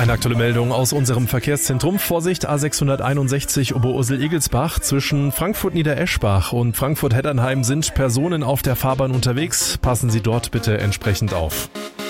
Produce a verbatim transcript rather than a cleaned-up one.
Eine aktuelle Meldung aus unserem Verkehrszentrum. Vorsicht, A sechshunderteinundsechzig Oberursel-Igelsbach. Zwischen Frankfurt-Niedereschbach und Frankfurt-Heddernheim sind Personen auf der Fahrbahn unterwegs. Passen Sie dort bitte entsprechend auf.